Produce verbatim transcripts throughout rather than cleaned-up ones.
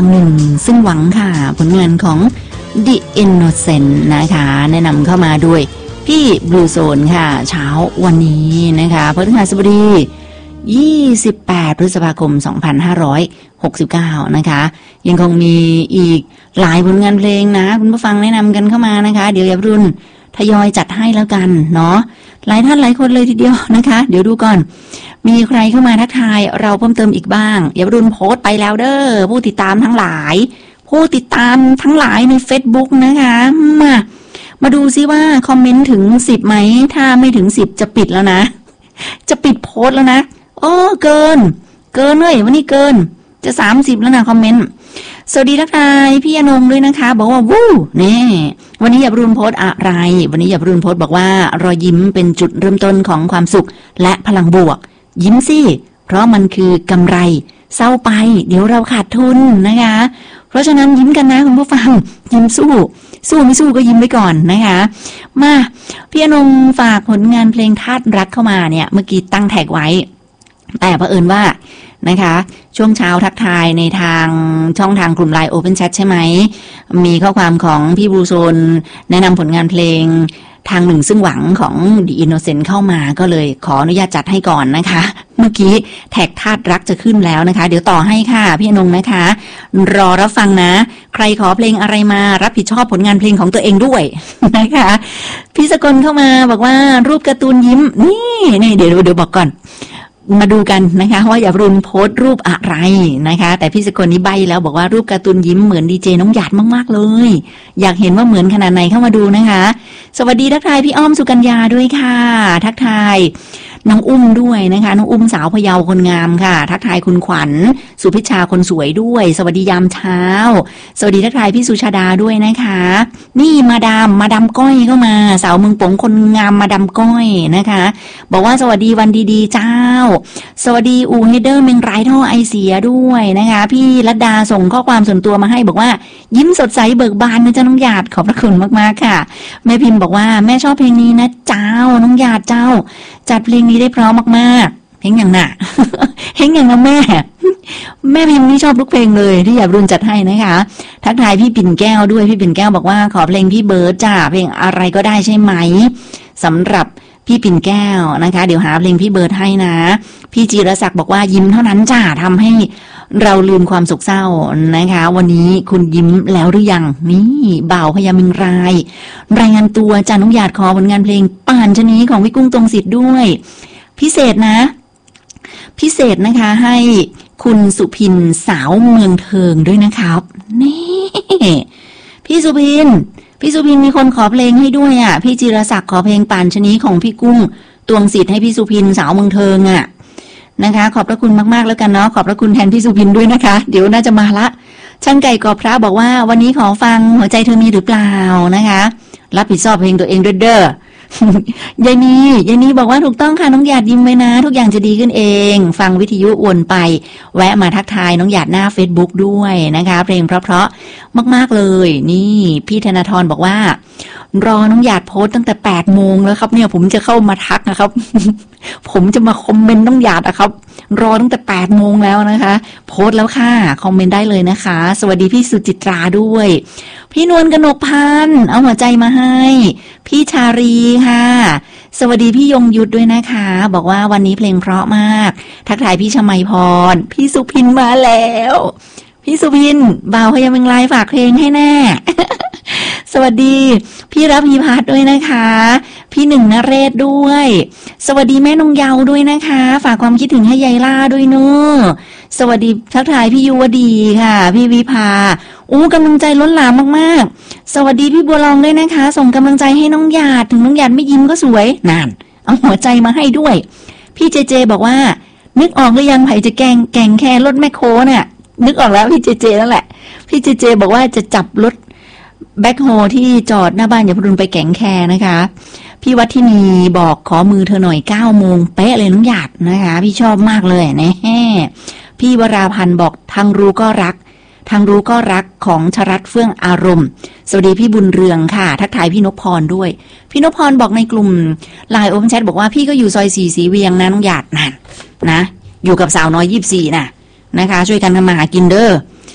างหนึ่งซึ่งหวังค่ะผลงานของ The Innocent นะคะแนะนำเข้ามาด้วยพี่บลูโซนค่ะเช้าวันนี้นะคะพฤหัสบดียี่สิบแปดพฤษภาคมสองพันห้าร้อยหกสิบเก้านะคะยังคงมีอีกหลายผลงานเพลงนะคุณผู้ฟังแนะนำกันเข้ามานะคะเดี๋ยวอย่ารุ่นทยอยจัดให้แล้วกันเนาะหลายท่านหลายคนเลยทีเดียวนะคะเดี๋ยวดูก่อนมีใครเข้ามาทักทายเราเพิ่มเติมอีกบ้างอย่ารุ่นโพสต์ไปแล้วเด้อผู้ติดตามทั้งหลายผู้ติดตามทั้งหลายใน Facebook นะคะมามาดูซิว่าคอมเมนต์ถึงสิบไหมถ้าไม่ถึงสิบจะปิดแล้วนะจะปิดโพสต์แล้วนะโอ้เกินเกินเลยวันนี้เกินจะสามสิบแล้วนะคอมเมนต์สวัสดีทักทายพี่อนงด้วยนะคะบอกว่าวู้นี่วันนี้อย่าบรุนโพสอะไรวันนี้อย่าบรุนโพสบอกว่ารอยยิ้มเป็นจุดเริ่มต้นของความสุขและพลังบวกยิ้มสิเพราะมันคือกำไรเศร้าไปเดี๋ยวเราขาดทุนนะคะเพราะฉะนั้นยิ้มกันนะคุณผู้ฟังยิ้มสู้สู้ไม่สู้ก็ยิ้มไว้ก่อนนะคะมาพี่อนงฝากผลงานเพลงธาตุรักเข้ามาเนี่ยเมื่อกี้ตั้งแท็กไว้แต่เผอิญว่านะคะช่วงเช้าทักทายในทางช่องทางกลุ่ม ไลน์ Open Chat ใช่ไหมมีข้อความของพี่บลูโซนแนะนำผลงานเพลงทางหนึ่งซึ่งหวังของ The Innocent เข้ามาก็เลยขออนุญาตจัดให้ก่อนนะคะเมื่อกี้แท็กธาตุรักจะขึ้นแล้วนะคะเดี๋ยวต่อให้ค่ะพี่อนงนะคะรอรับฟังนะใครขอเพลงอะไรมารับผิดชอบผลงานเพลงของตัวเองด้วยนะคะพี่สกลเข้ามาบอกว่ารูปการ์ตูนยิ้มนี่นี่เดี๋ยวเดี๋ยวบอกก่อนมาดูกันนะคะว่าอย่ารุนโพสต์รูปอะไรนะคะแต่พี่สกลนี่ใบแล้วบอกว่ารูปการ์ตูนยิ้มเหมือนดีเจน้องหยาดมากๆเลยอยากเห็นว่าเหมือนขนาดไหนเข้ามาดูนะคะสวัสดีทักทายพี่อ้อมสุกัญญาด้วยค่ะทักทายน้องอุ้มด้วยนะคะน้องอุ้มสาวพะเยาคนงามค่ะทักทายคุณขวัญสุพิชาคนสวยด้วยสวัสดียามเช้าสวัสดีทักทายพี่สุชาดาด้วยนะคะนี่มาดามมาดามก้อยเข้ามาสาวเมืองป๋งคนงามมาดามก้อยนะคะบอกว่าสวัสดีวันดีๆเจ้าสวัสดีอูเฮเดอร์เมงไรท่อไอเสียด้วยนะคะพี่รัตดาส่งข้อความส่วนตัวมาให้บอกว่ายิ้มสดใสเบิกบานนะเจ้าน้องหยาดขอบพระคุณมากๆค่ะแม่พิมพ์บอกว่าแม่ชอบเพลงนี้นะเจ้าน้องหยาดเจ้าจัดเพลงนี้ได้เพราะมากๆเพลงอย่างน่ะ เพลงอย่างนะแม่แม่พิมพ์นี่ชอบทุกเพลงเลยที่อยากรุ่นจัดให้นะคะทักทายพี่ปิ่นแก้วด้วยพี่ปิ่นแก้วบอกว่าขอเพลงพี่เบิร์ดจ้าเพลงอะไรก็ได้ใช่ไหมสำหรับพี่ปิ่นแก้วนะคะเดี๋ยวหาเพลงพี่เบิร์ดให้นะพี่จีรศักดิ์บอกว่ายิ้มเท่านั้นจ้าทำให้เราลืมความโศกเศร้านะคะวันนี้คุณยิ้มแล้วหรือยังนี่บ่าวพญามิงรายรายงานตัวจานุญาตขอผลงานเพลงป่านชะนีของพี่กุ้งตรงสิทธิ์ด้วยพิเศษนะพิเศษนะคะให้คุณสุพินสาวเมืองเทิงด้วยนะครับนี่พี่สุพินพี่สุพินมีคนขอเพลงให้ด้วยอ่ะพี่จิรศักดิ์ขอเพลงป่านชะนีของพี่กุ้งตวงสิทธิ์ให้พี่สุพินสาวเมืองเทิงอ่ะนะคะขอบพระคุณมากๆแล้วกันเนาะขอบพระคุณแทนพี่สุพินด้วยนะคะเดี๋ยวน่าจะมาละช่างไก่กอบพระบอกว่าวันนี้ขอฟังหัวใจเธอมีหรือเปล่านะคะรับผิดชอบเพลงตัวเองด้วยเด้อยายนียายนีบอกว่าถูกต้องค่ะน้องหยาดยิ้มไว้นะทุกอย่างจะดีขึ้นเองฟังวิทยุวนไปแวะมาทักทายน้องหยาดหน้า Facebook ด้วยนะคะเพลงเพราะๆมากๆเลยนี่พี่ธนาธรบอกว่ารอน้องหยาดโพสตั้งแต่แปดโมงแล้วครับเนี่ยผมจะเข้ามาทักนะครับ ผมจะมาคอมเมนต์น้องหยาดนะครับรอตั้งแต่แปดโมงแล้วนะคะโพสแล้วค่ะคอมเมนต์ได้เลยนะคะสวัสดีพี่สุจิตราด้วยพี่นวลกนกพันธ์เอาหัวใจมาให้พี่ชารีค่ะสวัสดีพี่ยงยุทธด้วยนะคะบอกว่าวันนี้เพลงเพราะมากทักทายพี่ชมัยพรพี่สุพินมาแล้วพี่สุพินบ่าวพยาเมงลายฝากเพลงให้แน่ สวัสดีพี่รับพีพัฒน์ด้วยนะคะพี่หนึ่งนเรศด้วยสวัสดีแม่นงเยาด้วยนะคะฝากความคิดถึงให้ยายล่าด้วยเนอะสวัสดีทักทายพี่ยุวดีค่ะพี่วิภาอู้กำลังใจล้นหลามมากๆสวัสดีพี่บัวลองด้วยนะคะส่งกำลังใจให้น้องหยาดถึงน้องหยาดไม่ยิ้มก็สวยนั่นเอาหัวใจมาให้ด้วยพี่เจเจบอกว่านึกออกหรือยังไผ่จะแกงแกงแค่รถแมคโครเนี่ยนึกออกแล้วพี่เจเจนั่นแหละพี่เจเจบอกว่าจะจับรถแบ็คโฮที่จอดหน้าบ้านอย่าพรุนไปแก่งแคนะคะพี่วัฒนีบอกขอมือเธอหน่อยเก้าโมงเป๊ะเลยน้องหยาดนะคะพี่ชอบมากเลยนะแฮ่พี่วราพันธ์บอกทางรู้ก็รักทางรู้ก็รักของชรัตน์เฟื่องอารมณ์สวัสดีพี่บุญเรืองค่ะทักทายพี่นพพรด้วยพี่นพพรบอกในกลุ่ม ไลน์ Open Chat บอกว่าพี่ก็อยู่ซอยสี่สีเวียงนะน้องหยาดนั่นนะอยู่กับสาวน้อยยี่สิบสี่น่ะนะคะช่วยกันทำมาหากินเด้อ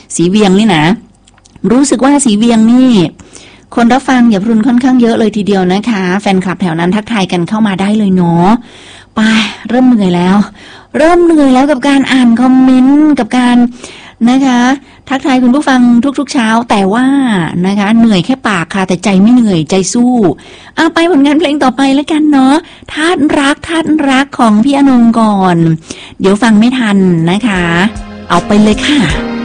สีเวียงนี่นะรู้สึกว่าสีเวียงนี่คนรับฟังอย่าพรุนค่อนข้างเยอะเลยทีเดียวนะคะแฟนคลับแถวนั้นทักทายกันเข้ามาได้เลยเนาะไปเริ่มเหนื่อยแล้วเริ่มเหนื่อยแล้วกับการอ่านคอมเมนต์กับการนะคะทักทายคุณผู้ฟังทุกๆเช้าแต่ว่านะคะเหนื่อยแค่ปากค่ะแต่ใจไม่เหนื่อยใจสู้เอาไปผลงานเพลงต่อไปแล้วกันเนาะธาตุรักธาตุรักของพี่อนงก่อนเดี๋ยวฟังไม่ทันนะคะเอาไปเลยค่ะ